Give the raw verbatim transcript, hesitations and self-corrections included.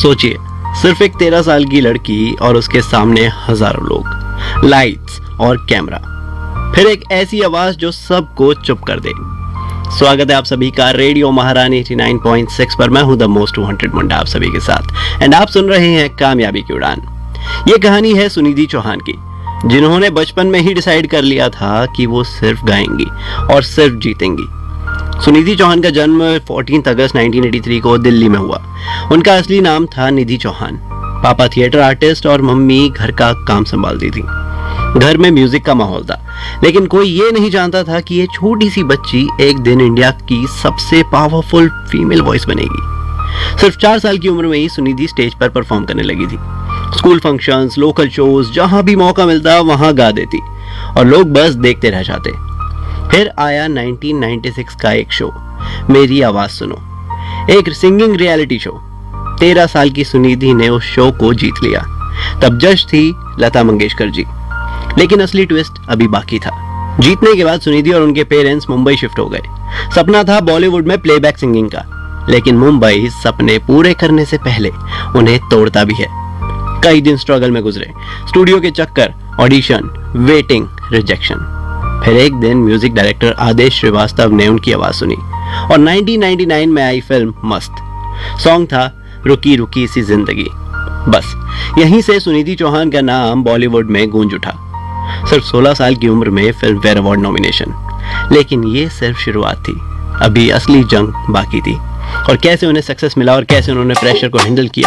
सोचिए, सिर्फ एक तेरह साल की लड़की और उसके सामने हजारों लोग, लाइट्स और कैमरा, फिर एक ऐसी आवाज जो सबको चुप कर दे। स्वागत है आप सभी का रेडियो महारानी नवासी पॉइंट छह पर। मैं हूं द मोस्ट वांटेड मुंडा आप सभी के साथ, एंड आप सुन रहे हैं कामयाबी की उड़ान। ये कहानी है सुनिधि चौहान की, जिन्होंने बचपन में ही डिसाइड कर लिया था कि वो सिर्फ गाएंगी और सिर्फ जीतेंगी। सुनिधि चौहान का जन्म चौदह अगस्त उन्नीस सौ तिरासी को दिल्ली में हुआ। उनका असली नाम था निधि चौहान। पापा थिएटर आर्टिस्ट और मम्मी घर का काम संभालती थी। घर में म्यूजिक का माहौल था, लेकिन कोई ये नहीं जानता था कि ये छोटी सी बच्ची एक दिन इंडिया की सबसे पावरफुल फीमेल वॉइस बनेगी। सिर्फ चार साल की उम्र में ही सुनिधि स्टेज पर परफॉर्म करने लगी थी। स्कूल फंक्शंस, लोकल शोज, जहां भी मौका मिलता वहां गा देती और लोग बस देखते रह जाते। फिर आया उन्नीस सौ छियानवे का एक शो, मेरी आवाज सुनो, एक सिंगिंग रियलिटी शो। तेरह साल की सुनिधि ने उस शो को जीत लिया। तब जज थी लता मंगेशकर जी, लेकिन असली ट्विस्ट अभी बाकी था। जीतने के बाद सुनिधि और उनके पेरेंट्स मुंबई शिफ्ट हो गए। सपना था बॉलीवुड में प्लेबैक सिंगिंग का, लेकिन मुंबई सपने पूरे करने से पहले उन्हें तोड़ता भी है। कई दिन स्ट्रगल में गुजरे, स्टूडियो के चक्कर, ऑडिशन, वेटिंग, रिजेक्शन। फिर एक दिन म्यूजिक डायरेक्टर आदेश श्रीवास्तव ने उनकी आवाज सुनी और उन्नीस सौ निन्यानवे में आई फिल्म मस्त। सॉन्ग था रुकी रुकी सी जिंदगी। बस यहीं से सुनिधि चौहान का नाम बॉलीवुड में गूंज उठा। सिर्फ सोलह साल की उम्र में फिल्म फेयर अवार्ड नॉमिनेशन, लेकिन ये सिर्फ शुरुआत थी। अभी असली जंग बाकी थी। और कैसे उन्हें सक्सेस मिला और कैसे उन्होंने प्रेशर को हैंडल किया,